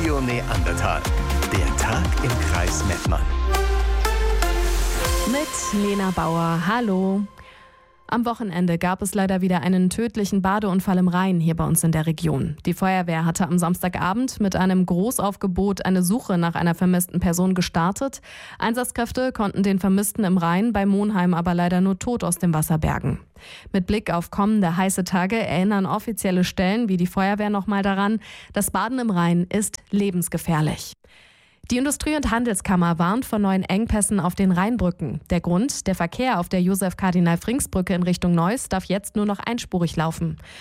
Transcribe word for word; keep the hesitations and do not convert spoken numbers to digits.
Radio Neandertal. Der Tag im Kreis Mettmann. Mit Lena Bauer. Hallo. Am Wochenende gab es leider wieder einen tödlichen Badeunfall im Rhein hier bei uns in der Region. Die Feuerwehr hatte am Samstagabend mit einem Großaufgebot eine Suche nach einer vermissten Person gestartet. Einsatzkräfte konnten den Vermissten im Rhein bei Monheim aber leider nur tot aus dem Wasser bergen. Mit Blick auf kommende heiße Tage erinnern offizielle Stellen wie die Feuerwehr nochmal daran, das Baden im Rhein ist lebensgefährlich. Die Industrie- und Handelskammer warnt vor neuen Engpässen auf den Rheinbrücken. Der Grund: Der Verkehr auf der Josef-Kardinal-Frings-Brücke in Richtung Neuss darf jetzt nur noch einspurig laufen.